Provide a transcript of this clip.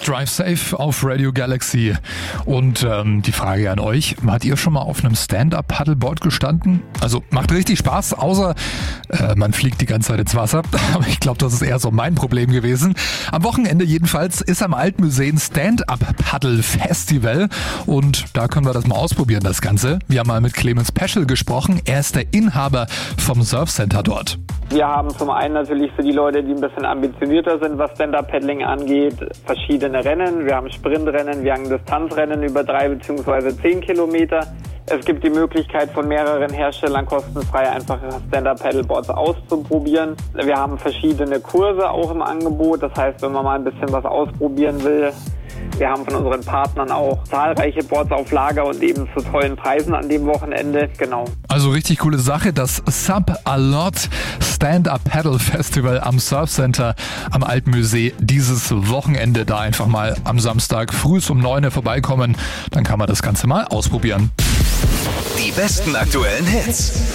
Drive Safe auf Radio Galaxy. Und die Frage an euch, wart ihr schon mal auf einem Stand-Up-Paddleboard gestanden? Also macht richtig Spaß, außer man fliegt die ganze Zeit ins Wasser. Aber ich glaube, das ist eher so mein Problem gewesen. Am Wochenende jedenfalls ist am Altmuseen Stand-Up-Paddle-Festival. Und da können wir das mal ausprobieren, das Ganze. Wir haben mal mit Clemens Peschel gesprochen. Er ist der Inhaber vom Surfcenter dort. Wir haben zum einen natürlich für die Leute, die ein bisschen ambitionierter sind, was Stand-Up-Paddling angeht, verschiedene Rennen. Wir haben Sprintrennen, wir haben Distanzrennen über 3 bzw. 10 Kilometer. Es gibt die Möglichkeit von mehreren Herstellern kostenfrei einfach Stand-Up-Paddleboards auszuprobieren. Wir haben verschiedene Kurse auch im Angebot. Das heißt, wenn man mal ein bisschen was ausprobieren will, wir haben von unseren Partnern auch zahlreiche Boards auf Lager und eben zu tollen Preisen an dem Wochenende. Genau. Also richtig coole Sache, das Sub-A-Lot Stand-Up-Paddle Festival am Surfcenter am Altmusee dieses Wochenende. Da einfach mal am Samstag früh um 9 Uhr vorbeikommen, dann kann man das Ganze mal ausprobieren. Die besten aktuellen Hits.